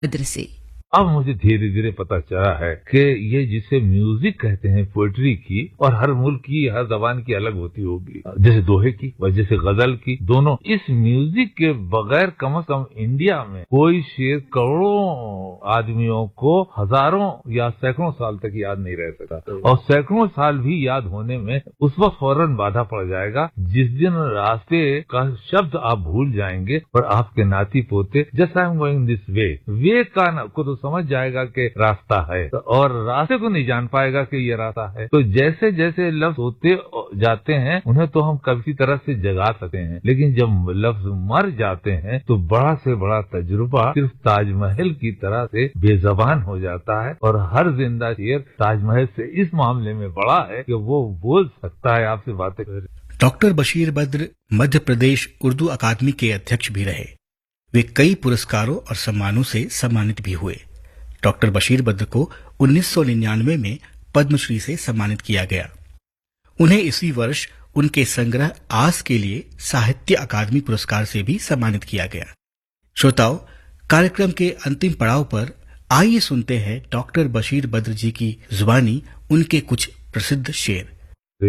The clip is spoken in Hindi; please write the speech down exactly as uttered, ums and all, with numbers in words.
बद्र से। अब मुझे धीरे धीरे पता चला है कि ये जिसे म्यूजिक कहते हैं पोएट्री की, और हर मुल्क की हर जबान की अलग होती होगी, जैसे दोहे की और जैसे गजल की, दोनों इस म्यूजिक के बगैर कम से कम इंडिया में कोई शेर करोड़ों आदमियों को हजारों या सैकड़ों साल तक याद नहीं रह सकता, और सैकड़ों साल भी याद होने में उस वक्त फौरन बाधा पड़ जाएगा जिस दिन रास्ते का शब्द आप भूल जाएंगे और आपके नाती पोते just I am going this way वे का न, को तो समझ जाएगा कि रास्ता है, और रास्ते को नहीं जान पाएगा कि ये रास्ता है। तो जैसे जैसे लफ्ज होते जाते हैं उन्हें तो हम किसी तरह से जगा सकते हैं, लेकिन जब लफ्ज मर जाते हैं तो बड़ा से बड़ा तजुर्बा सिर्फ ताजमहल की तरह से बेजबान हो जाता है, और हर जिंदा शेर ताजमहल से इस मामले में बड़ा है कि वो बोल सकता है, आपसे बातें कर। डॉक्टर बशीर बद्र मध्य प्रदेश उर्दू अकादमी के अध्यक्ष भी रहे। वे कई पुरस्कारों और सम्मानों से सम्मानित भी हुए। डॉक्टर बशीर बद्र को उन्नीस सौ निन्यानवे में पद्मश्री से सम्मानित किया गया। उन्हें इसी वर्ष उनके संग्रह आस के लिए साहित्य अकादमी पुरस्कार से भी सम्मानित किया गया। श्रोताओं, कार्यक्रम के अंतिम पड़ाव पर आइए सुनते हैं डॉक्टर बशीर बद्र जी की जुबानी उनके कुछ प्रसिद्ध शेर।